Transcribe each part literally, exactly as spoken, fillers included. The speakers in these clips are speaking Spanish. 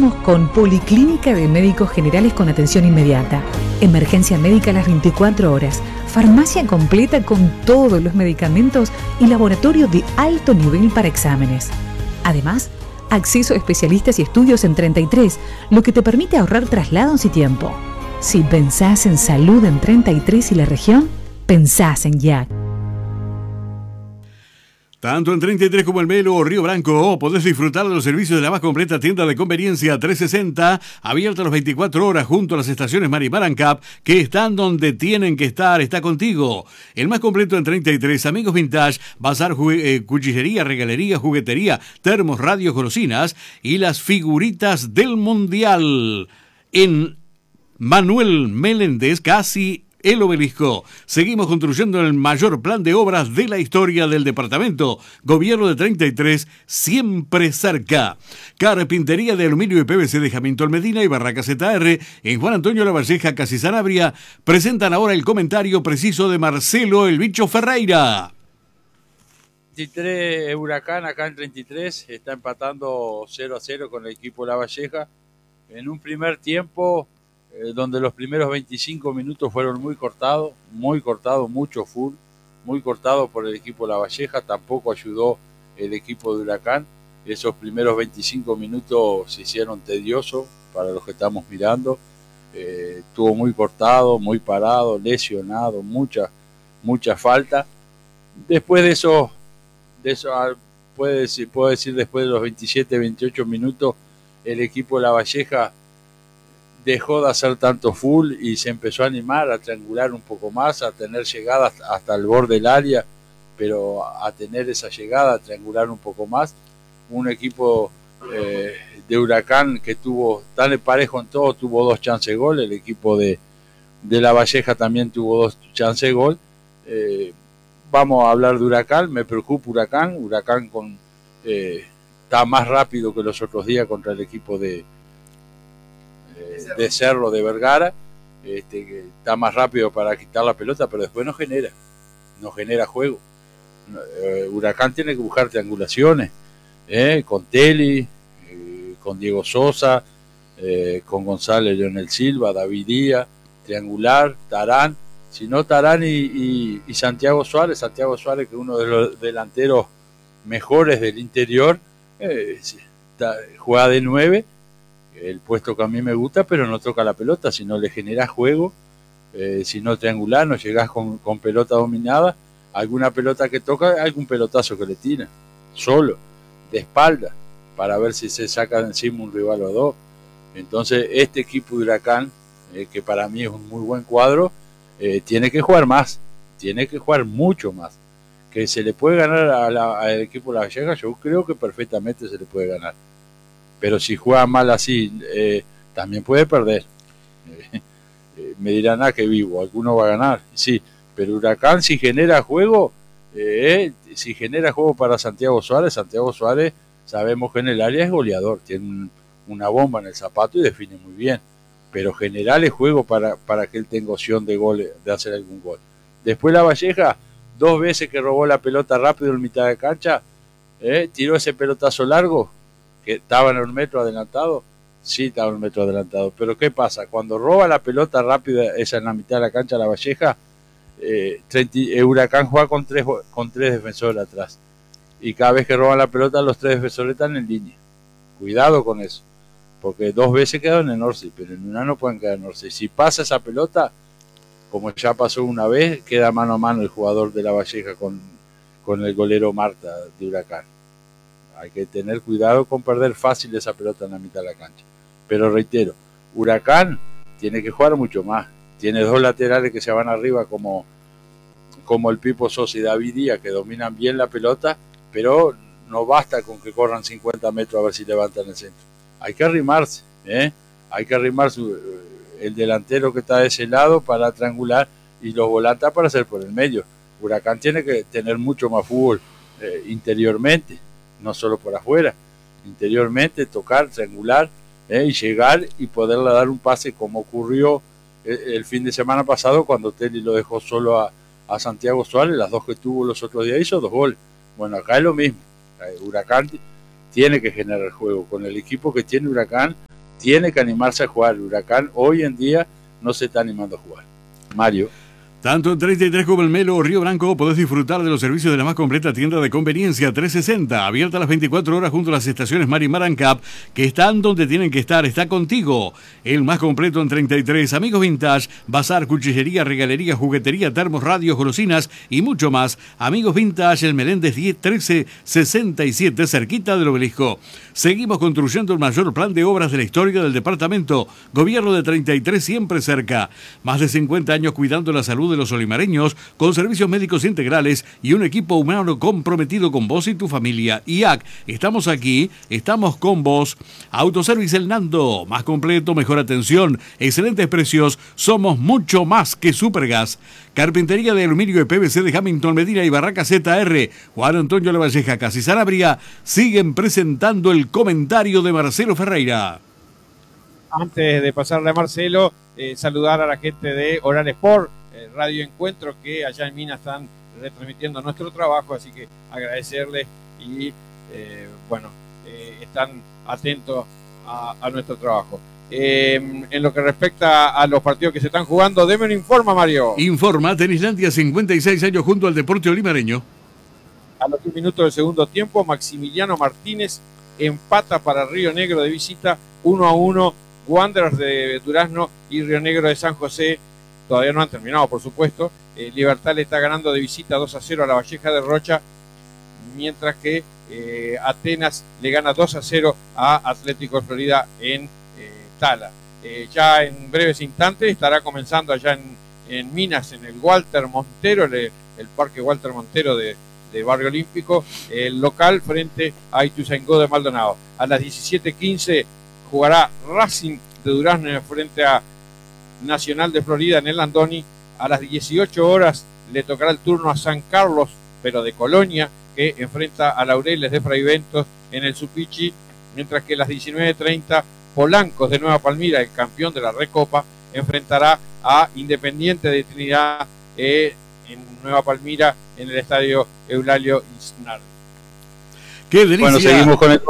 Contamos con Policlínica de Médicos Generales con atención inmediata, emergencia médica a las veinticuatro horas, farmacia completa con todos los medicamentos y laboratorio de alto nivel para exámenes. Además, acceso a especialistas y estudios en treinta y tres, lo que te permite ahorrar traslados y tiempo. Si pensás en salud en treinta y tres y la región, pensás en Y A C. Tanto en treinta y tres como en Melo o Río Branco podés disfrutar de los servicios de la más completa tienda de conveniencia trescientos sesenta, abierta las veinticuatro horas junto a las estaciones Mar y Barancap, que están donde tienen que estar, está contigo. El más completo en treinta y tres, Amigos Vintage, bazar, eh, cuchillería, regalería, juguetería, termos, radios, golosinas y las figuritas del Mundial. En Manuel Meléndez, casi el Obelisco. Seguimos construyendo el mayor plan de obras de la historia del departamento. Gobierno de treinta y tres, siempre cerca. Carpintería de aluminio y P V C de Jamintol Medina y Barraca Z R en Juan Antonio Lavalleja, casi Sanabria. Presentan ahora el comentario preciso de Marcelo El Bicho Ferreira. veintitrés Huracán acá en treinta y tres está empatando cero a cero con el equipo Lavalleja. En un primer tiempo Eh, donde los primeros veinticinco minutos fueron muy cortados, muy cortados, mucho full, muy cortados por el equipo Lavalleja, tampoco ayudó el equipo de Huracán. Esos primeros veinticinco minutos se hicieron tediosos para los que estamos mirando, eh, estuvo muy cortado, muy parado, lesionado, mucha, mucha falta. Después de eso, de eso puede decir, puedo decir después de los veintisiete, veintiocho minutos, el equipo Lavalleja dejó de hacer tanto full y se empezó a animar a triangular un poco más, a tener llegadas hasta el borde del área, pero a tener esa llegada, a triangular un poco más. Un equipo eh, de Huracán que tuvo tan parejo en todo, tuvo dos chances de gol, el equipo de, de Lavalleja también tuvo dos chances de gol. Eh, vamos a hablar de Huracán, me preocupa Huracán, Huracán con, eh, está más rápido que los otros días contra el equipo de de Cerro de Vergara, este, que está más rápido para quitar la pelota, pero después no genera, no genera juego. Eh, Huracán tiene que buscar triangulaciones, eh, con Teli, eh, con Diego Sosa, eh, con González Leonel Silva, David Díaz, triangular, Tarán, si no Tarán y, y, y Santiago Suárez, Santiago Suárez que es uno de los delanteros mejores del interior, eh, está, juega de nueve, el puesto que a mí me gusta, pero no toca la pelota, si no le generás juego, eh, si no triangular, no llegás con, con pelota dominada, alguna pelota que toca, algún pelotazo que le tira, solo, de espalda, para ver si se saca de encima un rival o dos. Entonces este equipo de Huracán, eh, que para mí es un muy buen cuadro, eh, tiene que jugar más, tiene que jugar mucho más. Que se le puede ganar a la, al equipo de Lavalleja, yo creo que perfectamente se le puede ganar. Pero si juega mal así, eh, también puede perder. Eh, eh, me dirán, ah, que vivo, alguno va a ganar. Sí, pero Huracán si genera juego, eh, si genera juego para Santiago Suárez, Santiago Suárez sabemos que en el área es goleador, tiene un, una bomba en el zapato y define muy bien. Pero generarle juego para, para que él tenga opción de gol, de hacer algún gol. Después Lavalleja, dos veces que robó la pelota rápido en mitad de cancha, eh, tiró ese pelotazo largo, que estaba en un metro adelantado, sí estaba en un metro adelantado, pero ¿qué pasa? Cuando roba la pelota rápida, esa en la mitad de la cancha, Lavalleja, eh, el Huracán juega con tres, con tres defensores atrás, y cada vez que roban la pelota, los tres defensores están en línea. Cuidado con eso, porque dos veces quedaron en Orsi, pero en una no pueden quedar en Orsi. Si pasa esa pelota, como ya pasó una vez, queda mano a mano el jugador de Lavalleja con, con el golero Marta de Huracán. Hay que tener cuidado con perder fácil esa pelota en la mitad de la cancha. Pero reitero, Huracán tiene que jugar mucho más. Tiene dos laterales que se van arriba como, como el Pipo Sosa y David Díaz, que dominan bien la pelota, pero no basta con que corran cincuenta metros a ver si levantan el centro. Hay que arrimarse, ¿eh? Hay que arrimarse el delantero que está de ese lado para triangular y los volantes para hacer por el medio. Huracán tiene que tener mucho más fútbol eh, interiormente, no solo por afuera, interiormente, tocar, triangular, eh, y llegar y poderle dar un pase como ocurrió el, el fin de semana pasado cuando Teli lo dejó solo a, a Santiago Suárez, las dos que tuvo los otros días hizo dos goles. Bueno, acá es lo mismo, Huracán tiene que generar juego, con el equipo que tiene Huracán tiene que animarse a jugar. Huracán hoy en día no se está animando a jugar. Mario. Tanto en treinta y tres como en Melo o Río Branco podés disfrutar de los servicios de la más completa tienda de conveniencia trescientos sesenta, abierta las veinticuatro horas junto a las estaciones Mari Marancap, que están donde tienen que estar, está contigo. El más completo en treinta y tres, Amigos Vintage, bazar, cuchillería, regalería, juguetería, termos, radios, golosinas y mucho más. Amigos Vintage, el Meléndez diez trece sesenta y siete, cerquita del Obelisco. Seguimos construyendo el mayor plan de obras de la historia del departamento. Gobierno de treinta y tres siempre cerca. Más de cincuenta años cuidando la salud de los olimareños, con servicios médicos integrales y un equipo humano comprometido con vos y tu familia. I A C, estamos aquí, estamos con vos. Autoservice El Nando, más completo, mejor atención, excelentes precios, somos mucho más que Supergas. Carpintería de aluminio y P V C de Hamilton, Medina y Barraca Z R, Juan Antonio Lavalleja, Casi Sanabria, siguen presentando el comentario de Marcelo Ferreira. Antes de pasarle a Marcelo, eh, saludar a la gente de Oral Sport, eh, Radio Encuentro, que allá en Minas están retransmitiendo nuestro trabajo, así que agradecerles y, eh, bueno, eh, están atentos a, a nuestro trabajo. Eh, en lo que respecta a los partidos que se están jugando, deme un informe, Mario. Informa, Tenislandia, cincuenta y seis años junto al deporte olimareño. A los diez minutos del segundo tiempo, Maximiliano Martínez empata para Río Negro de visita, uno a uno. Wanderers de Durazno y Río Negro de San José todavía no han terminado, por supuesto. Eh, Libertad le está ganando de visita dos a cero a la Valleja de Rocha, mientras que eh, Atenas le gana dos a cero a Atlético de Florida en eh, Tala. Eh, ya en breves instantes estará comenzando allá en, en Minas, en el Walter Montero, el, el Parque Walter Montero de, de Barrio Olímpico, el local frente a Ituzaingó de Maldonado. A las diecisiete quince jugará Racing de Durazno frente a Nacional de Florida en el Landoni. A las dieciocho horas le tocará el turno a San Carlos, pero de Colonia, que enfrenta a Laureles de Fraiventos en el Supichi, mientras que a las diecinueve treinta Polancos de Nueva Palmira, el campeón de la Recopa, enfrentará a Independiente de Trinidad eh, en Nueva Palmira, en el estadio Eulalio Isnar. ¡Qué delicia! Bueno, seguimos con el...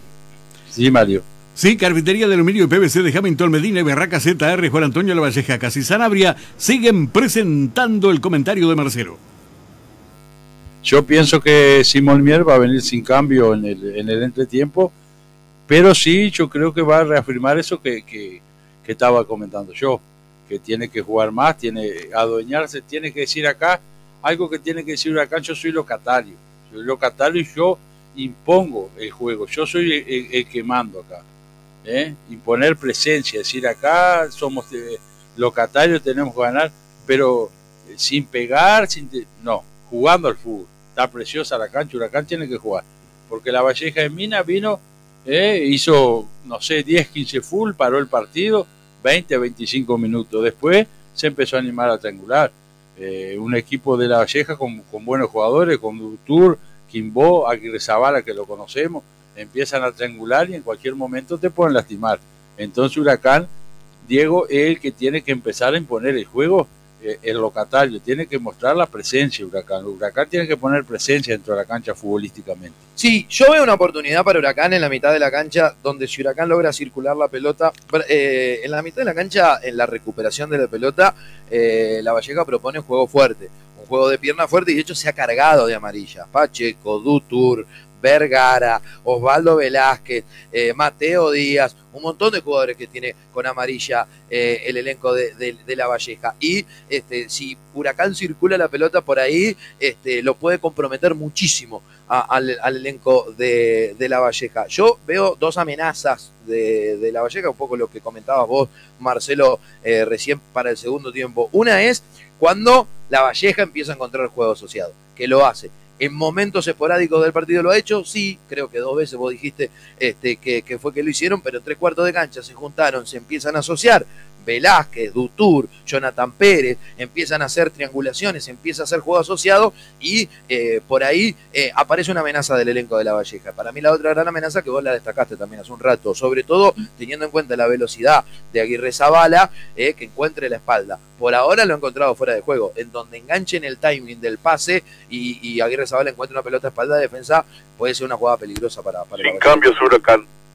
Sí, Mario. Sí, Carpintería de aluminio y P V C de Hamilton, Medina y Barraca Z R, Juan Antonio Lavalleja, Casi Sanabria, siguen presentando el comentario de Marcelo. Yo pienso que Simón Mier va a venir sin cambio en el, en el entretiempo, pero sí, yo creo que va a reafirmar eso que, que, que estaba comentando yo, que tiene que jugar más, tiene que adueñarse, tiene que decir acá, algo que tiene que decir acá, yo soy locatario, soy locatario y yo impongo el juego, yo soy el, el, el que mando acá. ¿Eh? Imponer presencia, decir acá somos eh, locatarios, tenemos que ganar, pero eh, sin pegar, sin te... no, jugando al fútbol. Está preciosa la cancha, Huracán tiene que jugar, porque la Valleja de Minas vino, eh, hizo, no sé, diez, quince full, paró el partido, veinte, veinticinco minutos, después se empezó a animar a triangular. Eh, un equipo de la Valleja con, con buenos jugadores, con Dutur, Quimbó, Aguirre Zavala, que lo conocemos, empiezan a triangular y en cualquier momento te pueden lastimar. Entonces Huracán, Diego, es el que tiene que empezar a imponer el juego, eh, el locatario, tiene que mostrar la presencia Huracán. Huracán tiene que poner presencia dentro de la cancha futbolísticamente. Sí, yo veo una oportunidad para Huracán en la mitad de la cancha, donde si Huracán logra circular la pelota, eh, en la mitad de la cancha, en la recuperación de la pelota, eh, la Valleja propone un juego fuerte, un juego de pierna fuerte, y de hecho se ha cargado de amarilla. Pacheco, Dutur, Vergara, Osvaldo Velázquez, eh, Mateo Díaz, un montón de jugadores que tiene con amarilla eh, el elenco de, de, de la Valleja. Y este, si Huracán circula la pelota por ahí, este, lo puede comprometer muchísimo a, al, al elenco de, de la Valleja. Yo veo dos amenazas de, de la Valleja, un poco lo que comentabas vos, Marcelo, eh, recién para el segundo tiempo. Una es cuando la Valleja empieza a encontrar juego asociado, que lo hace. En momentos esporádicos del partido lo ha hecho, sí, creo que dos veces vos dijiste este, que, que fue que lo hicieron, pero en tres cuartos de cancha se juntaron, se empiezan a asociar, Velázquez, Dutur, Jonathan Pérez, empiezan a hacer triangulaciones, empieza a hacer juego asociado y eh, por ahí eh, aparece una amenaza del elenco de la Valleja. Para mí la otra gran amenaza que vos la destacaste también hace un rato, sobre todo teniendo en cuenta la velocidad de Aguirre Zavala, eh, que encuentre la espalda. Por ahora lo ha encontrado fuera de juego, en donde enganchen el timing del pase y, y Aguirre Zavala encuentra una pelota a espalda de defensa, puede ser una jugada peligrosa para, para Sin cambios, Huracán.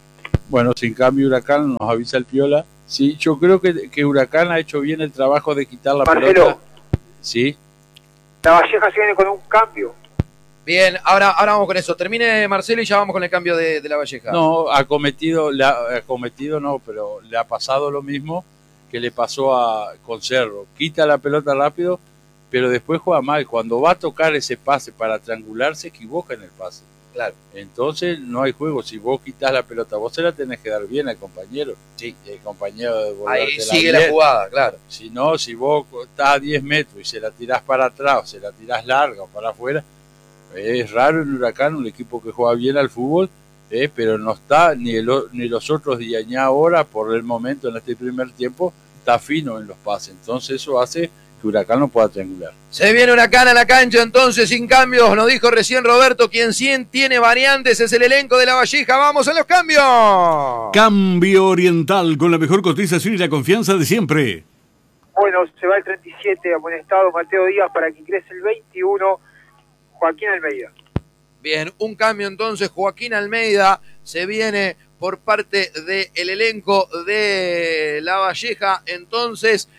Bueno, sin cambio Huracán, nos avisa el Piola. Sí, yo creo que, que Huracán ha hecho bien el trabajo de quitar la Marcelo, pelota. Sí. La Valleja se viene con un cambio. Bien, ahora, ahora vamos con eso. Termine Marcelo y ya vamos con el cambio de, de la Valleja. No, ha cometido, le ha, ha cometido no, pero le ha pasado lo mismo que le pasó a con Cerro. Quita la pelota rápido, pero después juega mal. Cuando va a tocar ese pase para triangular, se equivoca en el pase. Claro. Entonces no hay juego. Si vos quitas la pelota, vos se la tenés que dar bien al compañero. Sí, el compañero de ahí sigue la jugada, claro. Si no, si vos estás a diez metros y se la tirás para atrás, o se la tirás larga o para afuera, es raro en Huracán, un equipo que juega bien al fútbol, eh, pero no está, ni, el, ni los otros días, ni ahora, por el momento, en este primer tiempo, está fino en los pases. Entonces eso hace que Huracán no pueda triangular. Se viene Huracán a la cancha entonces sin cambios, nos dijo recién Roberto, quien sí tiene variantes es el elenco de la Valleja. ¡Vamos a los cambios! Cambio Oriental, con la mejor cotización y la confianza de siempre. Bueno, se va el treinta y siete a buen estado, Mateo Díaz, para que ingrese el veintiuno, Joaquín Almeida. Bien, un cambio entonces, Joaquín Almeida se viene por parte del elenco de la Valleja, entonces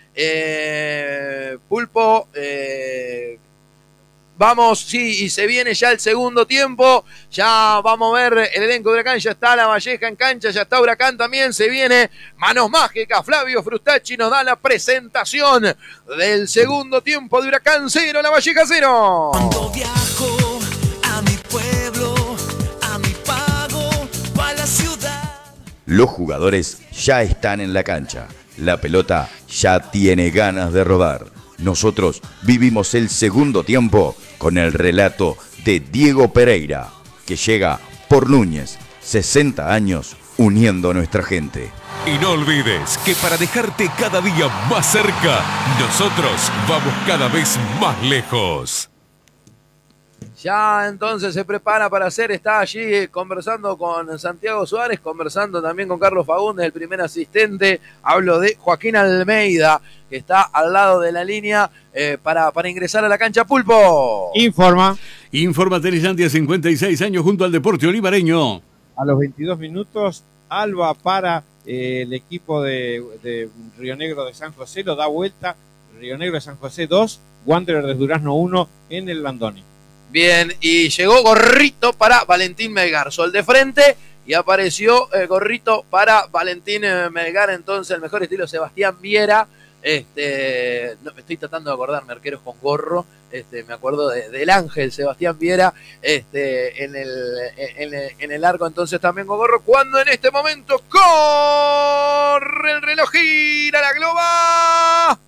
eh, Pulpo, eh, vamos, sí, y se viene ya el segundo tiempo, ya vamos a ver el elenco de Huracán, ya está la Valleja en cancha, ya está Huracán también, se viene Manos Mágicas, Flavio Frustacci nos da la presentación del segundo tiempo de Huracán cero, la Valleja cero. Cuando viajo a mi pueblo, a mi pago, o a la ciudad. Los jugadores ya están en la cancha, la pelota ya tiene ganas de rodar. Nosotros vivimos el segundo tiempo con el relato de Diego Pereira, que llega por Núñez, sesenta años uniendo a nuestra gente. Y no olvides que para dejarte cada día más cerca, nosotros vamos cada vez más lejos. Ya entonces se prepara para hacer, está allí conversando con Santiago Suárez, conversando también con Carlos Fagundes, el primer asistente. Hablo de Joaquín Almeida, que está al lado de la línea eh, para, para ingresar a la cancha. Pulpo. Informa. Informa Tenislandia, cincuenta y seis años junto al deporte olivareño. A los veintidós minutos, Alba para eh, el equipo de, de Río Negro de San José, lo da vuelta. Río Negro de San José dos, Wanderer de Durazno uno en el Landoni. Bien, y llegó Gorrito para Valentín Melgar, sol de frente, y apareció el Gorrito para Valentín Melgar, entonces el mejor estilo Sebastián Viera. Este, no, me estoy tratando de acordarme, arqueros con gorro, este, me acuerdo de, del Ángel Sebastián Viera, este, en el, en el, en el arco entonces también con gorro, cuando en este momento corre el reloj, gira la globa.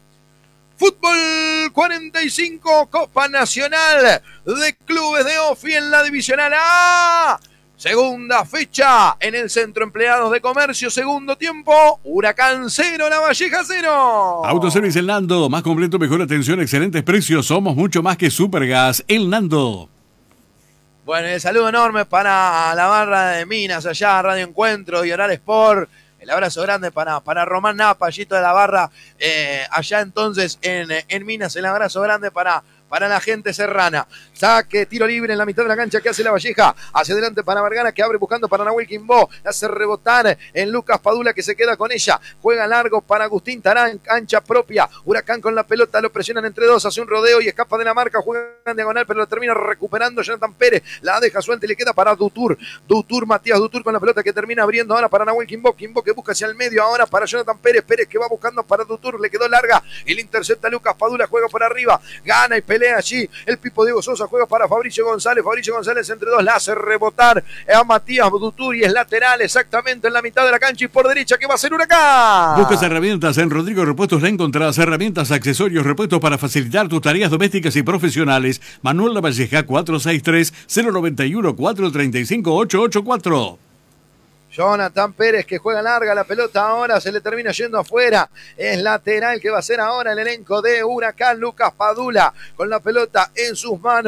Fútbol cuarenta y cinco, Copa Nacional de Clubes de Ofi en la Divisional A. Segunda fecha en el Centro Empleados de Comercio, segundo tiempo, Huracán cero, La Valleja cero. Autoservice El Nando, más completo, mejor atención, excelentes precios, somos mucho más que Supergas, El Nando. Bueno, el saludo enorme para la barra de Minas allá, Radio Encuentro y Oral Sport. El abrazo grande para, para Román Napa, allí toda la barra, eh, allá entonces en, en Minas. El abrazo grande para, para la gente serrana. Saque, tiro libre en la mitad de la cancha que hace la Valleja. Hacia adelante para Vergara, que abre buscando para Nahuel Quimbó. Hace rebotar en Lucas Padula, que se queda con ella. Juega largo para Agustín Tarán, cancha propia. Huracán con la pelota, lo presionan entre dos, hace un rodeo y escapa de la marca. Juega en diagonal, pero lo termina recuperando Jonathan Pérez. La deja suelta y le queda para Dutur. Dutur, Matías Dutur con la pelota que termina abriendo ahora para Nahuel Quimbó. Quimbó que busca hacia el medio ahora para Jonathan Pérez. Pérez que va buscando para Dutur, le quedó larga. El intercepta Lucas Padula, juega por arriba. Gana y pelea allí. El Pipo Diego Sosa juega para Fabricio González. Fabricio González entre dos la hace rebotar a Matías Dutur y es lateral exactamente en la mitad de la cancha y por derecha que va a ser Huracán. Buscas herramientas en Rodrigo Repuestos, la encontrarás herramientas, accesorios, repuestos para facilitar tus tareas domésticas y profesionales. Manuel Lavalleja, cuatro seis tres, cero nueve uno, cuatro tres cinco, ocho ocho cuatro. Jonathan Pérez que juega larga la pelota ahora, se le termina yendo afuera. Es lateral que va a ser ahora el elenco de Huracán. Lucas Padula con la pelota en sus manos.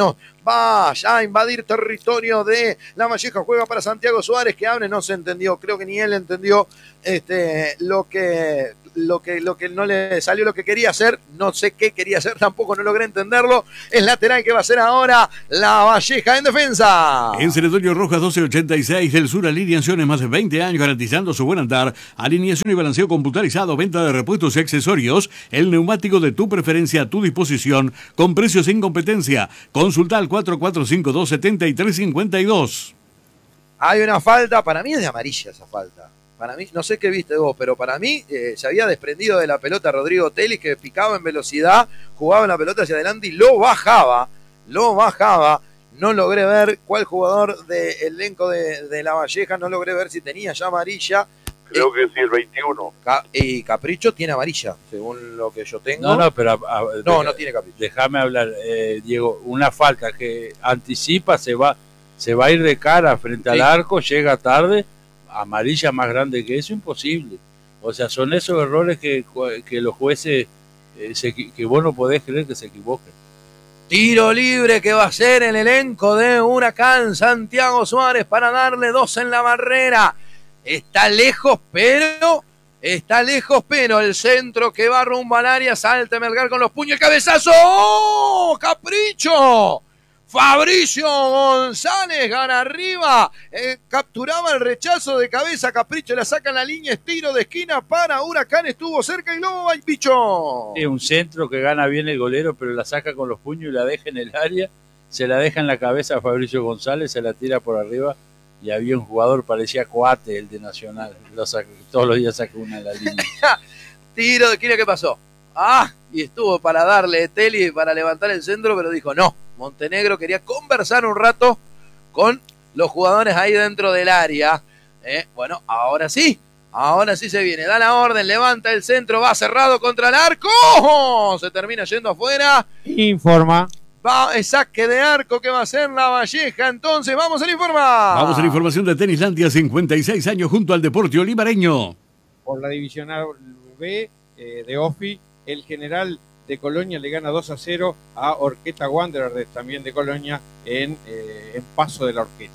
va ya a invadir territorio de La Valleja, juega para Santiago Suárez, que abre, no se entendió, creo que ni él entendió este, lo que... Lo que, lo que no le salió lo que quería hacer, no sé qué quería hacer, tampoco no logré entenderlo. Es lateral que va a ser ahora La Valleja en defensa. En Ceredorio Rojas doce ochenta y seis del Sur, alineaciones más de veinte años garantizando su buen andar. Alineación y balanceo computarizado, venta de repuestos y accesorios. El neumático de tu preferencia a tu disposición, con precios sin competencia. Consulta al cuatro cuatro cinco dos, siete tres cinco dos. Hay una falta, para mí es de amarilla esa falta. Para mí, no sé qué viste vos, pero para mí eh, se había desprendido de la pelota Rodrigo Telis, que picaba en velocidad, jugaba la pelota hacia adelante y lo bajaba, lo bajaba. No logré ver cuál jugador del elenco de, de La Valleja, no logré ver si tenía ya amarilla. Creo eh, que sí, el veintiuno. Ca y Capricho tiene amarilla, según lo que yo tengo. No, no, pero... A, a, no, de, no tiene Capricho. Déjame hablar, eh, Diego, una falta que anticipa, se va, se va a ir de cara frente sí. al arco, llega tarde... Amarilla más grande que eso, imposible. O sea, son esos errores que, que los jueces, eh, se, que vos no podés creer que se equivoquen. Tiro libre que va a ser el elenco de Huracán, Santiago Suárez, para darle dos en la barrera. Está lejos, pero... Está lejos, pero el centro que va rumbo al área, salta Melgar con los puños, el cabezazo. ¡Oh! ¡Capricho! Fabricio González gana arriba, eh, capturaba el rechazo de cabeza, Capricho la saca en la línea, estiro de esquina para Huracán, estuvo cerca y luego va el Picho. Es un centro que gana bien el golero, pero la saca con los puños y la deja en el área, se la deja en la cabeza a Fabricio González, se la tira por arriba y había un jugador, parecía Coate, el de Nacional, lo saca, todos los días saca una en la línea. Tiro de esquina, ¿qué pasó? Ah, y estuvo para darle Teli para levantar el centro, pero dijo no. Montenegro quería conversar un rato con los jugadores ahí dentro del área. Eh, bueno, ahora sí, ahora sí se viene. Da la orden, levanta el centro, va cerrado contra el arco. ¡Oh! Se termina yendo afuera. Informa. Va el saque de arco que va a ser La Valleja. Entonces, vamos a la informa. Vamos a la información de Tenislandia, cincuenta y seis años junto al deporte olivareño. Por la divisional B eh, de Ofi, el general de Colonia le gana dos a cero a Horqueta Wanderers, también de Colonia, en, eh, en Paso de la Horqueta.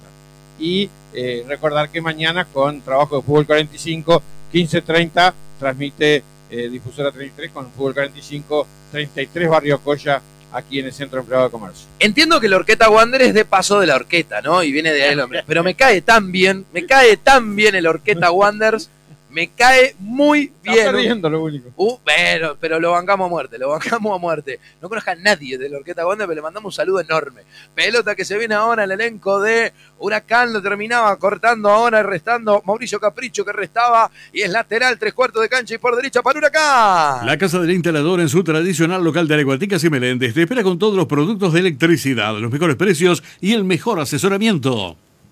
Y eh, recordar que mañana, con trabajo de Fútbol cuarenta y cinco, quince treinta, transmite eh, Difusora treinta y tres con Fútbol cuarenta y cinco, treinta y tres Barrio Coya, aquí en el Centro Empleado de Comercio. Entiendo que el Horqueta Wanderers es de Paso de la Horqueta, ¿no? Y viene de ahí el hombre. Pero me cae tan bien, me cae tan bien el Horqueta Wanderers. Me cae muy bien. Está perdiendo lo único. Uh, pero, pero lo bancamos a muerte, lo bancamos a muerte. No conozca a nadie de la Horqueta Wanderers, pero le mandamos un saludo enorme. Pelota que se viene ahora el elenco de Huracán, lo terminaba cortando ahora, restando Mauricio Capricho, que restaba, y es lateral, tres cuartos de cancha y por derecha para Huracán. La Casa del Instalador, en su tradicional local de Areguaticas y Meléndez, te espera con todos los productos de electricidad, los mejores precios y el mejor asesoramiento.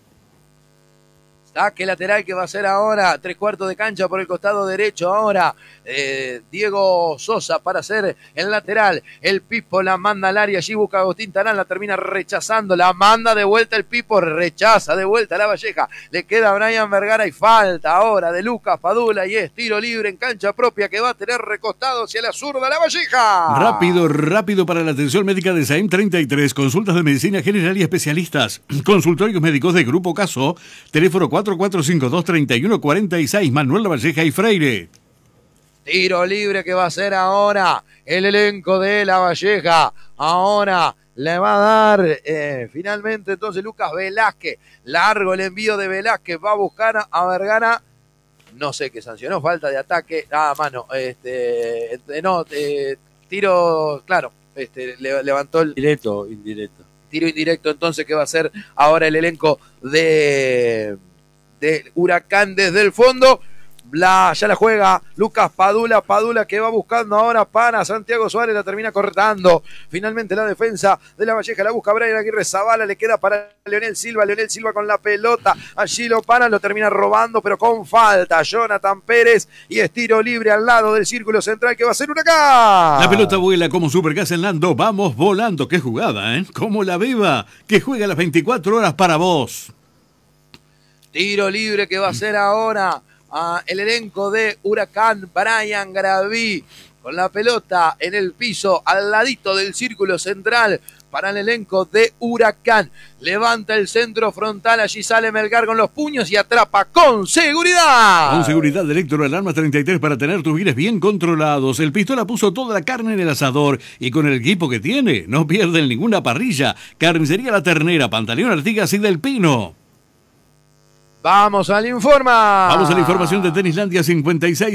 Saque lateral que va a ser ahora, tres cuartos de cancha por el costado derecho ahora, eh, Diego Sosa para hacer el lateral, el Pipo la manda al área, allí busca a Agustín Tarán, la termina rechazando, la manda de vuelta el Pipo, rechaza de vuelta a La Valleja, le queda a Brian Vergara y falta ahora de Lucas Padula y es tiro libre en cancha propia que va a tener recostado hacia la zurda La Valleja. Rápido, rápido para la atención médica de SAEM treinta y tres, consultas de medicina general y especialistas, consultorios médicos de Grupo Caso, teléfono cuatro cuatro cinco dos, tres uno cuatro seis, Manuel La Valleja y Freire. Tiro libre que va a ser ahora el elenco de La Valleja. Ahora le va a dar eh, finalmente entonces Lucas Velázquez. Largo el envío de Velázquez. Va a buscar a Vergara. No sé qué sancionó. Falta de ataque. Ah, mano. Este, eh, no, eh, tiro, claro. Este, le, levantó el... Directo, indirecto. Tiro indirecto entonces que va a ser ahora el elenco de... de Huracán desde el fondo. La, ya la juega Lucas Padula, Padula que va buscando ahora para Santiago Suárez, la termina cortando. Finalmente la defensa de La Valleja la busca Brian Aguirre Zavala, le queda para Leonel Silva, Leonel Silva con la pelota, allí lo para, lo termina robando pero con falta Jonathan Pérez y es tiro libre al lado del círculo central que va a ser Huracán. La pelota vuela como Supergas en Lando, vamos volando, qué jugada, ¿eh? Como la Beba, que juega las veinticuatro horas para vos. Tiro libre que va a ser ahora a el elenco de Huracán, Brian Graví con la pelota en el piso al ladito del círculo central para el elenco de Huracán. Levanta el centro frontal, allí sale Melgar con los puños y atrapa con seguridad. Con seguridad de Electroalarmas treinta y tres para tener tus bienes bien controlados. El Pistola puso toda la carne en el asador y con el equipo que tiene no pierden ninguna parrilla. Carnicería La Ternera, Pantaleón Artigas y Del Pino. Vamos al informa. Vamos a la información de Tenislandia cincuenta y seis.